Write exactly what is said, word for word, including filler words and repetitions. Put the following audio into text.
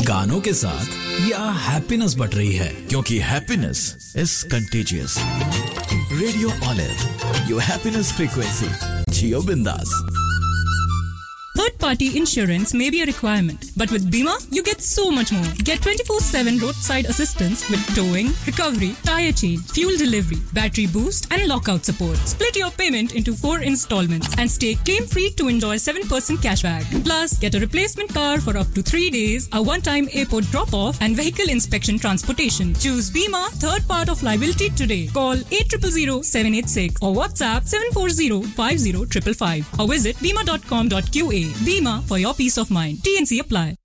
गानों के साथ या हैप्पीनेस बढ़ रही है? क्योंकि happiness is contagious. Radio olive, your happiness frequency. जियो बिंदास. Third-party insurance may be a requirement, but with Bima, you get so much more. Get twenty-four seven roadside assistance with towing, recovery, tire change, fuel delivery, battery boost, and lockout support. Split your payment into four installments and stay claim-free to enjoy seven percent cashback. Plus, get a replacement car for up to three days, a one-time airport drop-off, and vehicle inspection transportation. Choose Bima, third part of liability today. Call eight zero zero zero seven eight six or WhatsApp seven four zero five zero five five five or visit bima dot com dot q a. Bima for your peace of mind. T N C apply.